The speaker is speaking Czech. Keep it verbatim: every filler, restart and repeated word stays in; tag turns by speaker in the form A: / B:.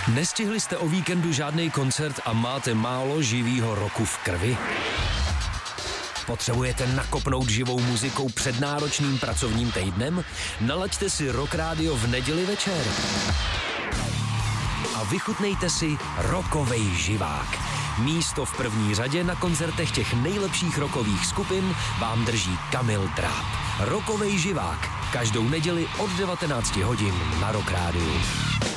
A: Nestihli jste o víkendu žádný koncert a máte málo živýho roku v krvi? Potřebujete nakopnout živou muzikou před náročným pracovním týdnem? Nalaďte si Rock Radio v neděli večer. A vychutnejte si rockovej živák. Místo v první řadě na koncertech těch nejlepších rockových skupin vám drží Kamil Dráp. Rockovej živák. Každou neděli od devatenácti hodin na Rock Rádiu.